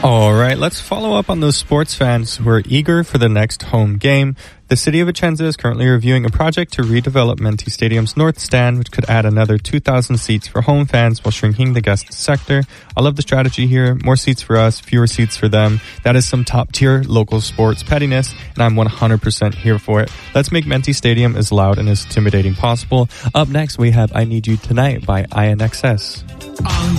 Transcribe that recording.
All right, let's follow up on those sports fans who are eager for the next home game. The city of Vicenza is currently reviewing a project to redevelop Menti Stadium's north stand, which could add another 2,000 seats for home fans while shrinking the guest sector. I love the strategy here. More seats for us, fewer seats for them. That is some top-tier local sports pettiness, and I'm 100% here for it. Let's make Menti Stadium as loud and as intimidating possible. Up next, we have I Need You Tonight by INXS.